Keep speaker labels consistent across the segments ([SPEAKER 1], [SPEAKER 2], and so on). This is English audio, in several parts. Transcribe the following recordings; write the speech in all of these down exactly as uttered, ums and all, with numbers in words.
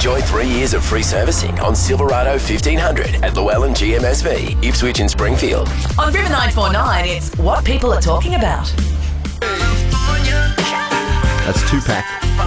[SPEAKER 1] Enjoy three years of free servicing on Silverado fifteen hundred at Llewellyn G M S V, Ipswich and Springfield.
[SPEAKER 2] On River nine four nine, it's what people are talking about.
[SPEAKER 3] That's Tupac.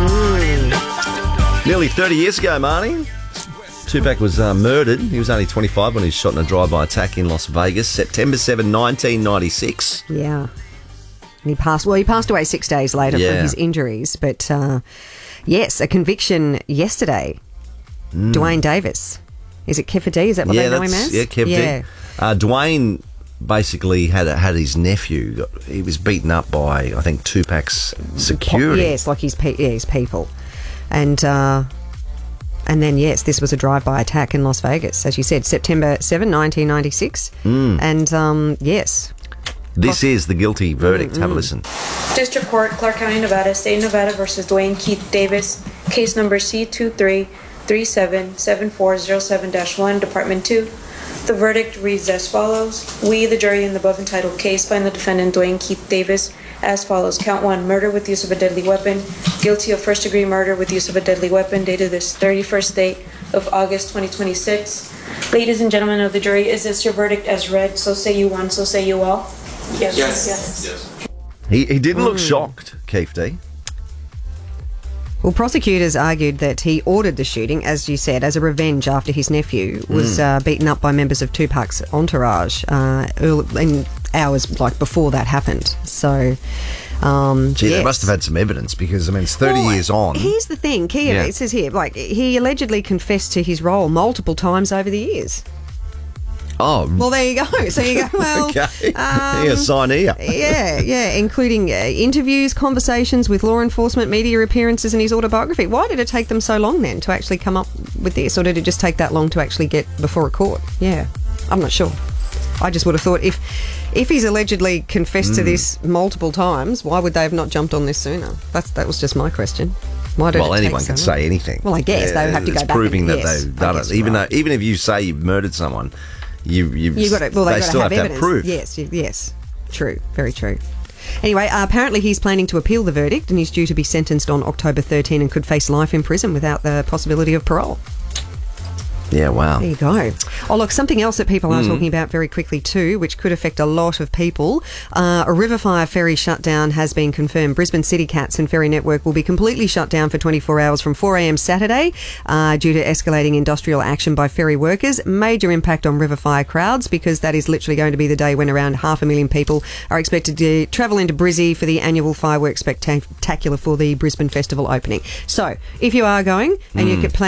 [SPEAKER 3] Mm. Nearly thirty years ago, Marnie. Tupac was uh, murdered. He was only twenty-five when he was shot in a drive-by attack in Las Vegas, September seventh, nineteen ninety-six.
[SPEAKER 4] Yeah. And he passed, well, he passed away six days later
[SPEAKER 3] Yeah.
[SPEAKER 4] from his injuries. But, uh, yes, a conviction yesterday.
[SPEAKER 3] Mm.
[SPEAKER 4] Dwayne Davis. Is it Kev D? Is that what
[SPEAKER 3] yeah,
[SPEAKER 4] they know him
[SPEAKER 3] that's-
[SPEAKER 4] as?
[SPEAKER 3] Yeah, Kev
[SPEAKER 4] yeah.
[SPEAKER 3] D. Uh, Dwayne basically had had his nephew. He was beaten up by, I think, Tupac's security.
[SPEAKER 4] Yes, like his, pe- yeah, his people. And... Uh, And then, yes, this was a drive-by attack in Las Vegas, as you said, September seventh, nineteen ninety-six.
[SPEAKER 3] Mm.
[SPEAKER 4] And, um, yes.
[SPEAKER 3] This is the guilty verdict.
[SPEAKER 4] Mm-mm.
[SPEAKER 3] Have a listen.
[SPEAKER 5] District Court, Clark County, Nevada, State of Nevada versus Dwayne Keith Davis, case number C two three three seven seven four zero seven dash one, Department two. The verdict reads as follows. We, the jury in the above entitled case, find the defendant Dwayne Keith Davis as follows. Count one, murder with use of a deadly weapon. Guilty of first-degree murder with use of a deadly weapon, dated this thirty-first day of August twenty twenty-six. Ladies and gentlemen of the jury, is this your verdict as read? So say you one, so say you all. Yes.
[SPEAKER 6] Yes.
[SPEAKER 5] Yes.
[SPEAKER 6] Yes.
[SPEAKER 3] He, he didn't look
[SPEAKER 4] Mm.
[SPEAKER 3] shocked, Keith D.
[SPEAKER 4] Well, prosecutors argued that he ordered the shooting, as you said, as a revenge after his nephew was
[SPEAKER 3] Mm.
[SPEAKER 4] uh, beaten up by members of Tupac's entourage uh, early, in hours like before that happened. So, um,
[SPEAKER 3] Gee,
[SPEAKER 4] yes.
[SPEAKER 3] they must have had some evidence because, I mean, it's thirty
[SPEAKER 4] Well,
[SPEAKER 3] years on.
[SPEAKER 4] Here's the thing, Kia,
[SPEAKER 3] Yeah.
[SPEAKER 4] it says here, like, he allegedly confessed to his role multiple times over the years.
[SPEAKER 3] Oh.
[SPEAKER 4] Well, there you go. So you go, well...
[SPEAKER 3] okay.
[SPEAKER 4] um,
[SPEAKER 3] yeah, sign here.
[SPEAKER 4] yeah, yeah, including uh, interviews, conversations with law enforcement, media appearances and his autobiography. Why did it take them so long then to actually come up with this? Or did it just take that long to actually get before a court? Yeah, I'm not sure. I just would have thought if if he's allegedly confessed
[SPEAKER 3] Mm.
[SPEAKER 4] to this multiple times, why would they have not jumped on this sooner? That's That was just my question. Why did
[SPEAKER 3] Well,
[SPEAKER 4] it take
[SPEAKER 3] anyone
[SPEAKER 4] so
[SPEAKER 3] can
[SPEAKER 4] long?
[SPEAKER 3] say anything.
[SPEAKER 4] Well, I guess they would have to
[SPEAKER 3] it's
[SPEAKER 4] go back
[SPEAKER 3] proving
[SPEAKER 4] and,
[SPEAKER 3] that
[SPEAKER 4] yes,
[SPEAKER 3] they've
[SPEAKER 4] I
[SPEAKER 3] done
[SPEAKER 4] guess
[SPEAKER 3] it. Even
[SPEAKER 4] right.
[SPEAKER 3] though, even if you say you've murdered someone, you you
[SPEAKER 4] You got to, well,
[SPEAKER 3] they
[SPEAKER 4] they've got
[SPEAKER 3] still
[SPEAKER 4] to have,
[SPEAKER 3] have to
[SPEAKER 4] evidence.
[SPEAKER 3] have proof.
[SPEAKER 4] Yes, y- yes, true, very true. Anyway, uh, apparently he's planning to appeal the verdict and he's due to be sentenced on October thirteenth and could face life in prison without the possibility of parole.
[SPEAKER 3] Yeah, wow.
[SPEAKER 4] There you go. Oh, look, something else that people are
[SPEAKER 3] Mm.
[SPEAKER 4] talking about very quickly too, which could affect a lot of people. Uh, a Riverfire ferry shutdown has been confirmed. Brisbane City Cats and Ferry Network will be completely shut down for twenty-four hours from four a.m. Saturday uh, due to escalating industrial action by ferry workers. Major impact on Riverfire crowds because that is literally going to be the day when around half a million people are expected to travel into Brizzy for the annual fireworks spectacular for the Brisbane Festival opening. So, if you are going and
[SPEAKER 3] Mm.
[SPEAKER 4] you could plan